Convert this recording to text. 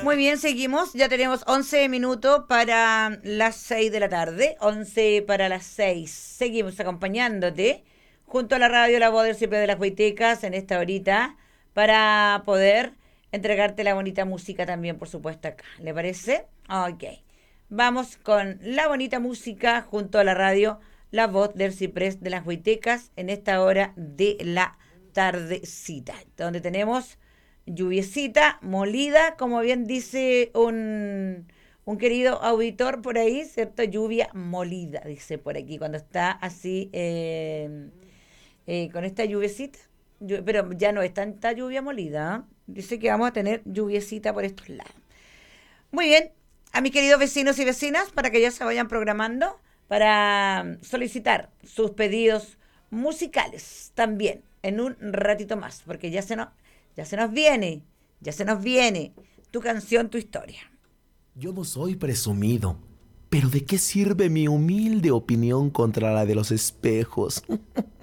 Muy bien, seguimos. Ya tenemos 11 minutos para las 6 de la tarde. 11 para las 6. Seguimos acompañándote junto a la radio La Voz del Siempre de las Huaytecas en esta horita para poder entregarte la bonita música también, por supuesto, acá. ¿Le parece? Ok. Vamos con la bonita música junto a la radio La Voz del Ciprés de las Huaytecas en esta hora de la tardecita, donde tenemos lluviecita, molida, como bien dice un querido auditor por ahí, ¿cierto? Lluvia molida, dice por aquí, cuando está así, con esta lluviecita, pero ya no es tanta lluvia molida, ¿eh? Dice que vamos a tener lluviecita por estos lados. Muy bien, a mis queridos vecinos y vecinas, para que ya se vayan programando, para solicitar sus pedidos musicales también en un ratito más, porque ya se nos viene tu canción, tu historia. Yo no soy presumido, pero ¿de qué sirve mi humilde opinión contra la de los espejos?